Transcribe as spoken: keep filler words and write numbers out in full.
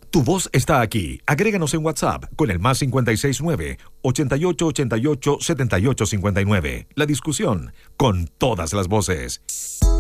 Tu voz está aquí. Agréganos en WhatsApp con el más cinco seis nueve, ochenta y ocho ochenta y ocho, setenta y ocho cincuenta y nueve. La discusión con todas las voces.